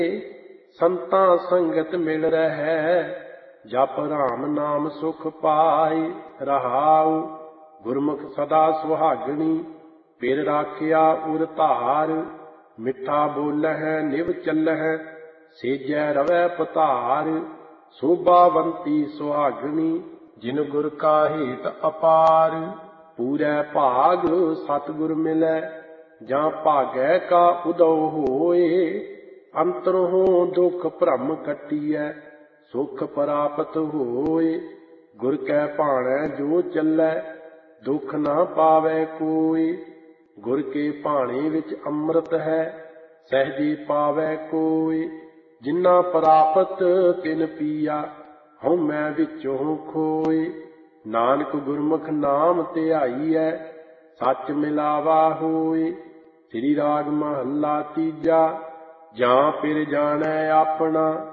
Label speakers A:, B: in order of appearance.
A: ਸੰਤਾਂ ਸੰਗਤ ਮਿਲ ਰਹਿ, ਜਪ ਰਾਮ ਨਾਮ ਸੁਖ ਪਾਏ। ਰਹਾਉ ਗੁਰਮੁਖ ਸਦਾ ਸੁਹਾਗਣੀ, ਪਿਰ ਰਾਖਿਆ ਉਰ ਧਾਰ। ਮਿੱਠਾ ਬੋਲਹਿ ਨਿਵ ਚੱਲਹਿ, ਸੇਜੈ ਰਵੈ ਪਧਾਰ। ਸੋਭਾਵੰਤੀ ਸੁਹਾਗਣੀ, ਜਿਨ ਗੁਰ ਕਾ ਹੇਤ ਅਪਾਰ। ਪੂਰੈ ਭਾਗ ਸਤਿਗੁਰ ਮਿਲੈ, ਜਾਂ ਭਾਗੈ ਕਾ ਉਦਉ ਹੋਏ। ਅੰਤਰੋਂ ਦੁਖ ਭਰਮ ਕੱਟੀਐ, ਸੁਖ ਪ੍ਰਾਪਤ ਹੋਏ। ਗੁਰ ਕੈ ਭਾਣੈ ਜੋ ਚੱਲੈ, ਦੁਖ ਨਾ ਪਾਵੈ ਕੋਈ। ਗੁਰ ਕੇ ਭਾਣੇ ਵਿੱਚ ਅੰਮ੍ਰਿਤ ਹੈ, ਸਹਿਜੇ ਪਾਵੈ ਕੋਈ। ਜਿਨਾ ਪ੍ਰਾਪਤ ਤਿਨ ਪੀਆ, ਹਉਮੈ ਵਿੱਚੋਂ ਖੋਏ। ਨਾਨਕ ਗੁਰਮੁਖ ਨਾਮ ਧਿਆਈਐ, ਸੱਚ ਮਿਲਾਵਾ ਹੋਏ। ਸ੍ਰੀ ਰਾਗ ਮਹੱਲਾ ਤੀਜਾ। ਜਾਂ ਪਿਰ ਜਾਣੈ ਆਪਣਾ,